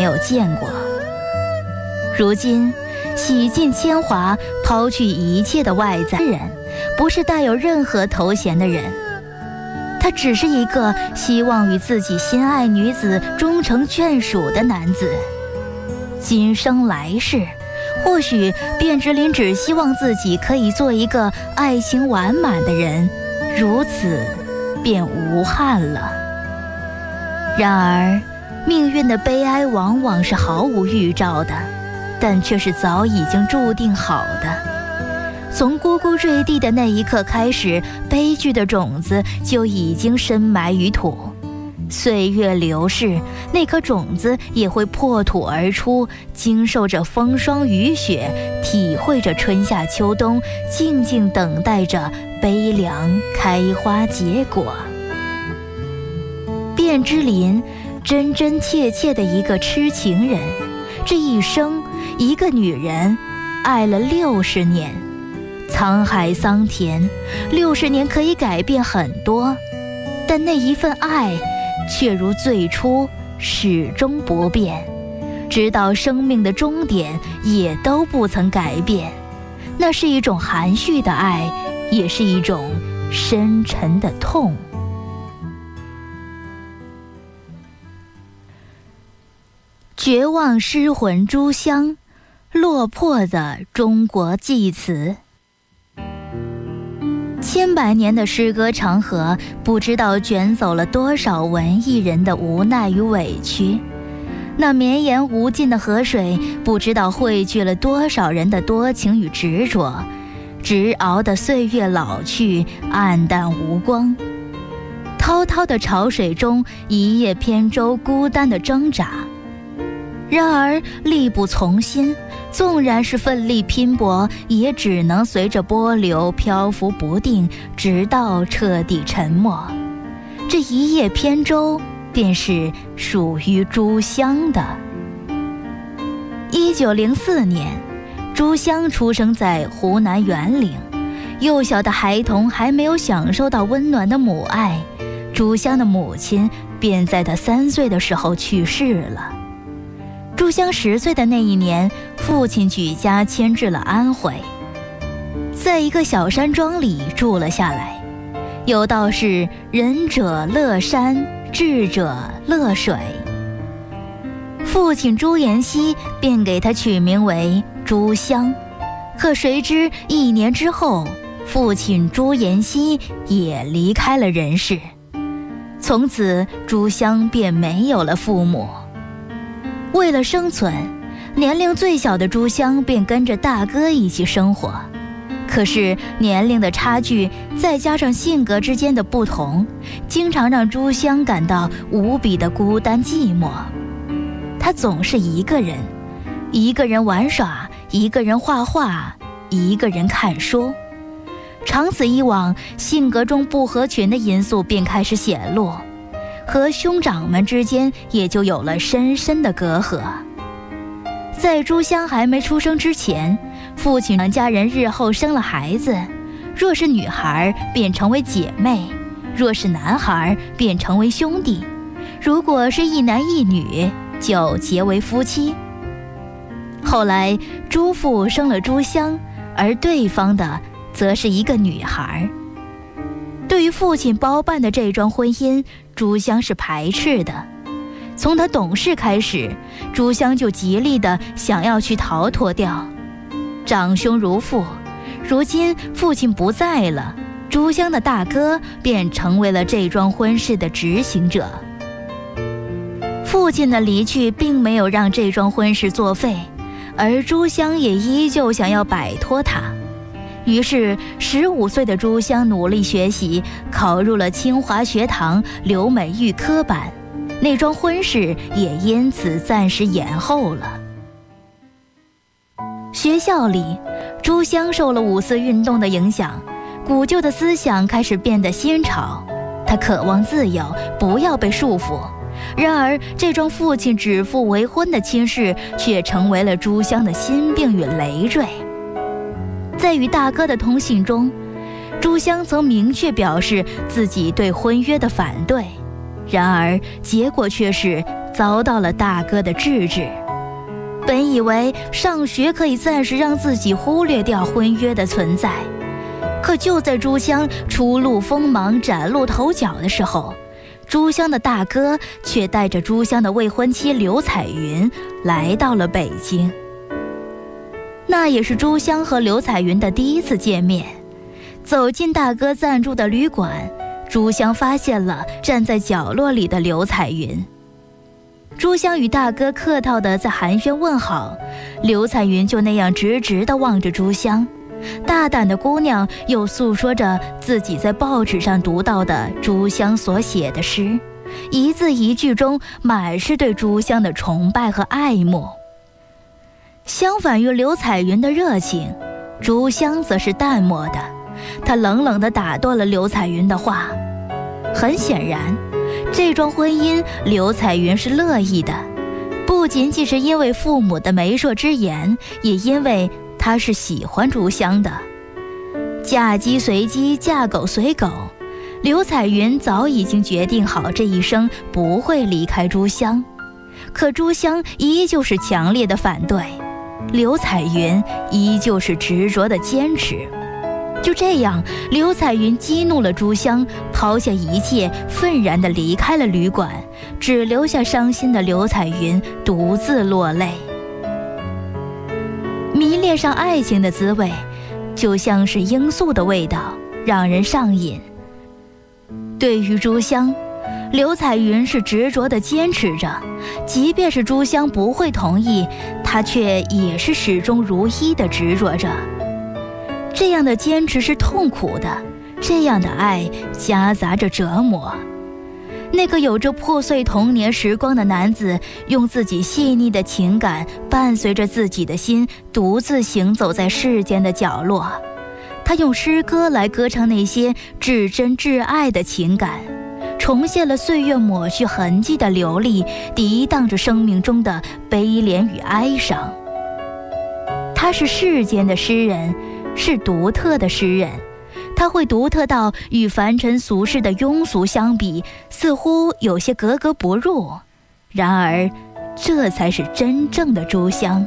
有见过。如今洗尽铅华，抛去一切的外在人，不是带有任何头衔的人，他只是一个希望与自己心爱女子终成眷属的男子。今生来世，或许卞之琳只希望自己可以做一个爱情完满的人，如此便无憾了。然而命运的悲哀往往是毫无预兆的，但却是早已经注定好的。从呱呱坠地的那一刻开始，悲剧的种子就已经深埋于土。岁月流逝，那颗种子也会破土而出，经受着风霜雨雪，体会着春夏秋冬，静静等待着悲凉开花结果。卞之琳真真切切的一个痴情人，这一生一个女人爱了60年。沧海桑田，60年可以改变很多，但那一份爱却如最初始终不变，直到生命的终点也都不曾改变。那是一种含蓄的爱，也是一种深沉的痛。绝望失魂诸香，落魄的中国祭词。千百年的诗歌长河，不知道卷走了多少文艺人的无奈与委屈。那绵延无尽的河水，不知道汇聚了多少人的多情与执着。直熬的岁月老去，黯淡无光。滔滔的潮水中，一叶扁舟孤单的挣扎。然而力不从心，纵然是奋力拼搏，也只能随着波流漂浮不定，直到彻底沉没。这一叶扁舟便是属于朱湘的。1904年，朱湘出生在湖南沅陵。幼小的孩童还没有享受到温暖的母爱，朱湘的母亲便在他3岁的时候去世了。朱湘10岁的那一年，父亲举家迁至了安徽，在一个小山庄里住了下来。有道是仁者乐山，智者乐水。父亲朱延熙便给他取名为朱湘。可谁知1年之后，父亲朱延熙也离开了人世，从此朱湘便没有了父母。为了生存，年龄最小的朱湘便跟着大哥一起生活。可是年龄的差距，再加上性格之间的不同，经常让朱湘感到无比的孤单寂寞。她总是一个人，一个人玩耍，一个人画画，一个人看书。长此以往，性格中不合群的因素便开始显露，和兄长们之间也就有了深深的隔阂。在朱湘还没出生之前，父亲让家人日后生了孩子，若是女孩便成为姐妹，若是男孩便成为兄弟，如果是一男一女就结为夫妻。后来朱父生了朱湘，而对方的则是一个女孩。对于父亲包办的这桩婚姻，朱湘是排斥的。从他懂事开始，朱湘就极力的想要去逃脱掉。长兄如父，如今父亲不在了，朱湘的大哥便成为了这桩婚事的执行者。父亲的离去并没有让这桩婚事作废，而朱湘也依旧想要摆脱他。于是15岁的朱湘努力学习，考入了清华学堂留美预科班，那桩婚事也因此暂时延后了。学校里，朱湘受了5四运动的影响，古旧的思想开始变得新潮，他渴望自由，不要被束缚。然而这桩父亲指腹为婚的亲事却成为了朱湘的心病与累赘。在与大哥的通信中，朱湘曾明确表示自己对婚约的反对，然而结果却是遭到了大哥的制止。本以为上学可以暂时让自己忽略掉婚约的存在，可就在朱香初露锋芒崭露头角的时候，朱香的大哥却带着朱香的未婚妻刘彩云来到了北京。那也是朱香和刘彩云的第一次见面。走进大哥暂住的旅馆，朱香发现了站在角落里的刘彩云。朱香与大哥客套地在寒暄问好，刘彩云就那样直直地望着朱香。大胆的姑娘又诉说着自己在报纸上读到的朱香所写的诗，一字一句中满是对朱香的崇拜和爱慕。相反于刘彩云的热情，朱香则是淡漠的。她冷冷地打断了刘彩云的话。很显然，这桩婚姻刘彩云是乐意的，不仅仅是因为父母的媒妁之言，也因为她是喜欢朱香的。嫁鸡随鸡，嫁狗随狗，刘彩云早已经决定好这一生不会离开朱香。可朱香依旧是强烈的反对，刘彩云依旧是执着的坚持。就这样，刘彩云激怒了朱香，抛下一切，愤然地离开了旅馆，只留下伤心的刘彩云独自落泪。迷恋上爱情的滋味，就像是罂粟的味道，让人上瘾。对于朱香，刘彩云是执着地坚持着，即便是朱香不会同意，她却也是始终如一地执着着。这样的坚持是痛苦的，这样的爱夹杂着折磨。那个有着破碎童年时光的男子，用自己细腻的情感伴随着自己的心，独自行走在世间的角落。他用诗歌来歌唱那些至真至爱的情感，重现了岁月抹去痕迹的流丽，涤荡着生命中的悲怜与哀伤。他是世间的诗人，是独特的诗人，他会独特到与凡尘俗世的庸俗相比，似乎有些格格不入。然而，这才是真正的朱香。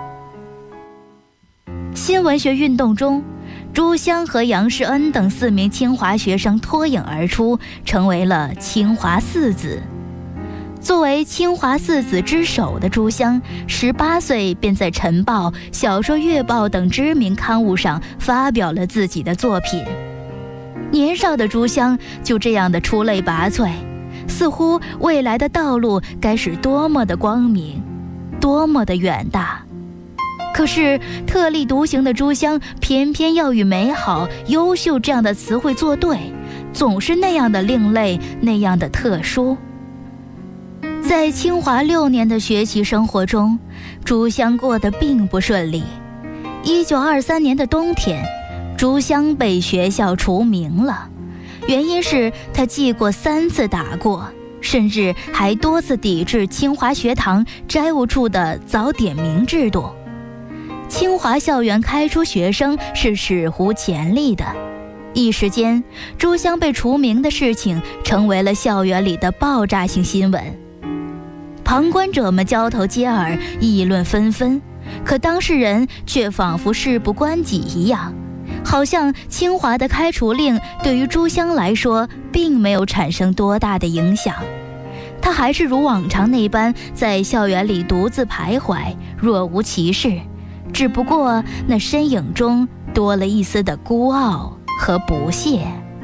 新文学运动中，朱香和杨世恩等4名清华学生脱颖而出，成为了清华四子。作为清华四子之首的朱香，18岁便在《晨报》《小说月报》等知名刊物上发表了自己的作品。年少的朱香就这样的出类拔萃，似乎未来的道路该是多么的光明，多么的远大。可是特立独行的朱香偏偏要与美好、优秀这样的词汇作对，总是那样的另类，那样的特殊。在清华6年的学习生活中，朱香过得并不顺利。1923年的冬天，朱香被学校除名了，原因是她记过3次打过，甚至还多次抵制清华学堂摘务处的早点名制度。清华校园开除学生是史无前例的，一时间，朱香被除名的事情成为了校园里的爆炸性新闻。旁观者们交头接耳，议论纷纷，可当事人却仿佛事不关己一样，好像清华的开除令对于朱香来说并没有产生多大的影响。他还是如往常那般在校园里独自徘徊，若无其事，只不过那身影中多了一丝的孤傲和不屑。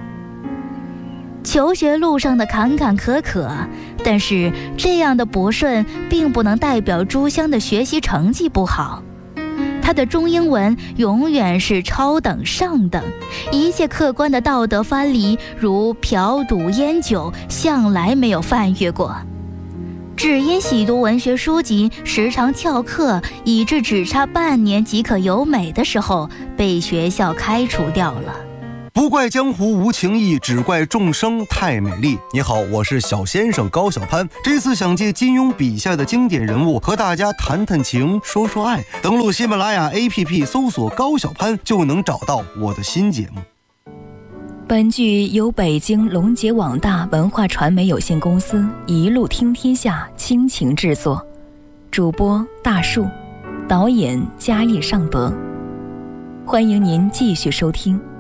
求学路上的坎坎坷坷，但是这样的不顺并不能代表朱香的学习成绩不好。她的中英文永远是超等上等，一切客观的道德藩篱，如嫖赌烟酒，向来没有犯越过。只因喜读文学书籍，时常翘课，以致只差半年即可由美的时候，被学校开除掉了。 不怪江湖无情义，只怪众生太美丽。你好，我是小先生高小攀，这次想借金庸笔下的经典人物和大家谈谈情，说说爱。登录喜马拉雅 APP 搜索高小攀，就能找到我的新节目。 本剧由北京龙杰网大文化传媒有限公司一路听天下倾情制作，主播大树，导演嘉义尚德。欢迎您继续收听。